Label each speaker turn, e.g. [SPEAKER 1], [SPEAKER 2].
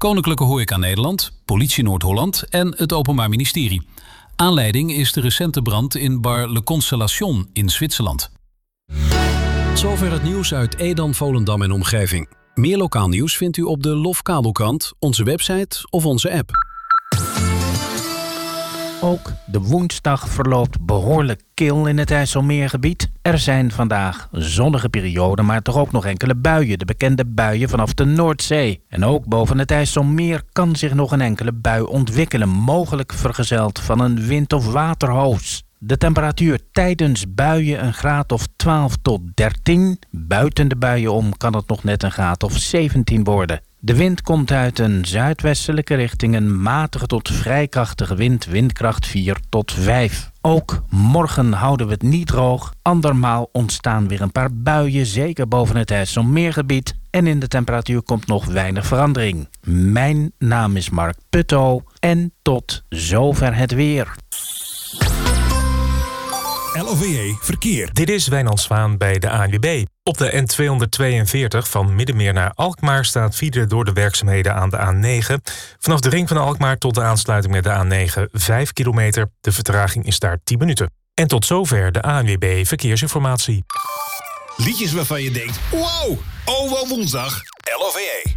[SPEAKER 1] Koninklijke Horeca Nederland, Politie Noord-Holland en het Openbaar Ministerie. Aanleiding is de recente brand in bar Le Constellation in Zwitserland.
[SPEAKER 2] Zover het nieuws uit Edam, Volendam en omgeving. Meer lokaal nieuws vindt u op de Lofkabelkrant, onze website of onze app.
[SPEAKER 3] Ook de woensdag verloopt behoorlijk kil in het IJsselmeergebied. Er zijn vandaag zonnige perioden, maar toch ook nog enkele buien. De bekende buien vanaf de Noordzee. En ook boven het IJsselmeer kan zich nog een enkele bui ontwikkelen. Mogelijk vergezeld van een wind- of waterhoos. De temperatuur tijdens buien een graad of 12 tot 13. Buiten de buien om kan het nog net een graad of 17 worden. De wind komt uit een zuidwestelijke richting, een matige tot vrij krachtige wind, windkracht 4 tot 5. Ook morgen houden we het niet droog. Andermaal ontstaan weer een paar buien, zeker boven het IJsselmeergebied. En in de temperatuur komt nog weinig verandering. Mijn naam is Mark Putto en tot zover het weer.
[SPEAKER 4] LOVE Verkeer.
[SPEAKER 5] Dit is Wijnand Zwaan bij de ANWB. Op de N242 van Middenmeer naar Alkmaar staat file door de werkzaamheden aan de A9. Vanaf de ring van Alkmaar tot de aansluiting met de A9 5 kilometer. De vertraging is daar 10 minuten. En tot zover de ANWB Verkeersinformatie.
[SPEAKER 4] Liedjes waarvan je denkt, wow, oh wel woensdag. LOVE.